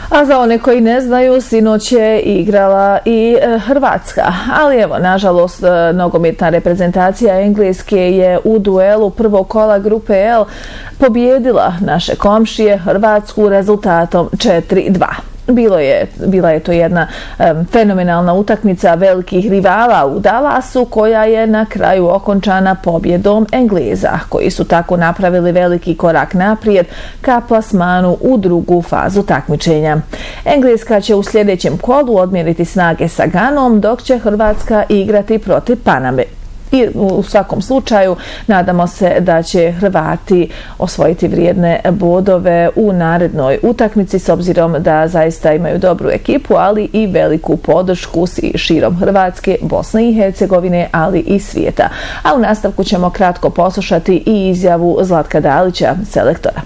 A za one koji ne znaju, sinoć je igrala i Hrvatska. Ali evo, nažalost, nogometna reprezentacija Engleske je u duelu prvog kola grupe L pobijedila naše komšije Hrvatsku rezultatom 4:2. Bila je to jedna fenomenalna utakmica velikih rivala u Dallasu koja je na kraju okončana pobjedom Engleza, koji su tako napravili veliki korak naprijed ka plasmanu u drugu fazu takmičenja. Engleska će u sljedećem kolu odmjeriti snage sa Ganom, dok će Hrvatska igrati protiv Paname. I u svakom slučaju nadamo se da će Hrvati osvojiti vrijedne bodove u narednoj utakmici, s obzirom da zaista imaju dobru ekipu, ali i veliku podršku širom Hrvatske, Bosne i Hercegovine, ali i svijeta. A u nastavku ćemo kratko poslušati i izjavu Zlatka Dalića, selektora.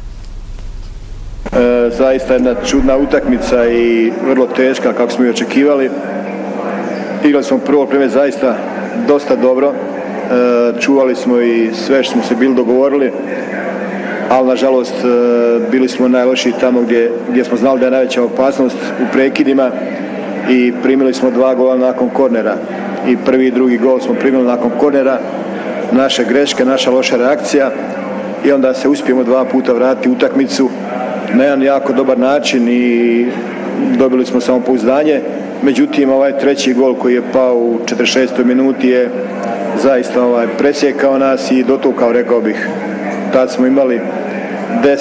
Zaista jedna čudna utakmica i vrlo teška kako smo i očekivali. Igrali smo prvo vrijeme zaista dosta dobro, čuvali smo i sve što smo se bili dogovorili, ali nažalost bili smo najlošiji tamo gdje smo znali da je najveća opasnost u prekidima i primili smo 2 gola nakon kornera. I prvi i drugi gol smo primili nakon kornera, naše greške, naša loša reakcija i onda se uspijemo 2 puta vratiti utakmicu na jedan jako dobar način i dobili smo samopouzdanje. Međutim, ovaj treći gol koji je pao u 46. minuti je zaista presjekao nas i dotukao, rekao bih. Tad smo imali